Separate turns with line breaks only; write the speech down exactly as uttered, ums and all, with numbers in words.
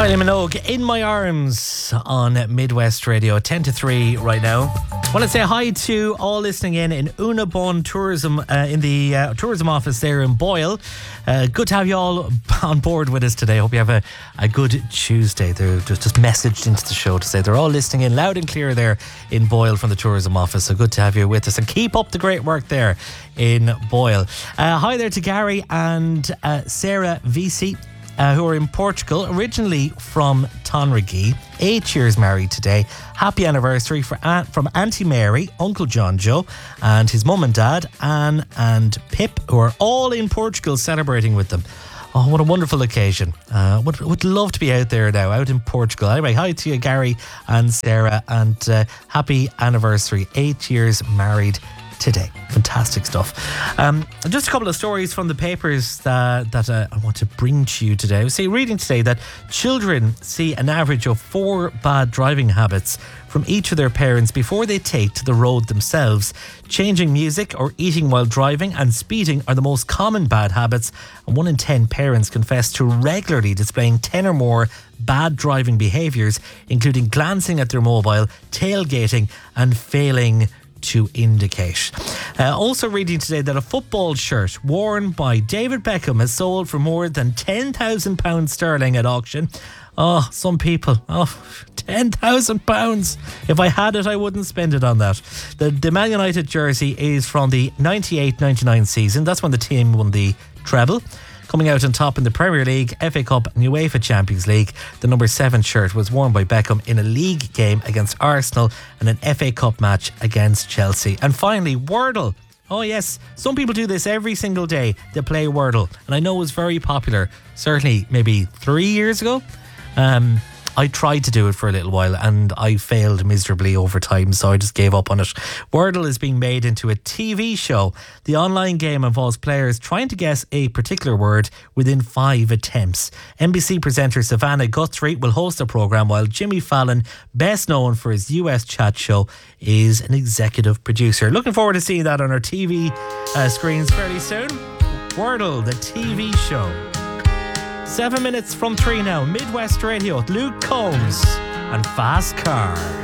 Kylie Minogue, In My Arms on Midwest Radio, ten to three right now. I want to say hi to all listening in in Unabon Tourism, uh, in the uh, tourism office there in Boyle. Uh, good to have you all on board with us today. Hope you have a, a good Tuesday. They're just, just messaged into the show to say they're all listening in loud and clear there in Boyle from the tourism office. So good to have you with us and keep up the great work there in Boyle. Uh, hi there to Gary and uh, Sarah V C. Uh, who are in Portugal, originally from Tonriggy, eight years married today. Happy anniversary for Aunt, from Auntie Mary, Uncle John Joe, and his mum and dad, Anne and Pip, who are all in Portugal celebrating with them. Oh, what a wonderful occasion. Uh, would, would love to be out there now, out in Portugal. Anyway, hi to you, Gary and Sarah, and uh, happy anniversary. Eight years married today. Fantastic stuff. Um, just a couple of stories from the papers that, that uh, I want to bring to you today. I was reading today that children see an average of four bad driving habits from each of their parents before they take to the road themselves. Changing music or eating while driving and speeding are the most common bad habits, and one in ten parents confess to regularly displaying ten or more bad driving behaviours, including glancing at their mobile, tailgating and failing to indicate. Uh, also reading today that a football shirt worn by David Beckham has sold for more than ten thousand pounds sterling at auction. Oh, some people. Oh, ten thousand pounds. If I had it, I wouldn't spend it on that. The, the Man United jersey is from the ninety-eight ninety-nine season. That's when the team won the treble. Coming out on top in the Premier League, F A Cup and UEFA Champions League, the number seven shirt was worn by Beckham in a league game against Arsenal and an F A Cup match against Chelsea. And finally, Wordle. Oh yes, some people do this every single day. They play Wordle, and I know it was very popular, certainly maybe three years ago. Um, I tried to do it for a little while and I failed miserably over time, so I just gave up on it. Wordle is being made into a T V show. The online game involves players trying to guess a particular word within five attempts. N B C presenter Savannah Guthrie will host the programme, while Jimmy Fallon, best known for his U S chat show, is an executive producer. Looking forward to seeing that on our T V uh, screens fairly soon. Wordle, the T V show. Seven minutes from three now. Midwest Radio with Luke Combs and Fast Car.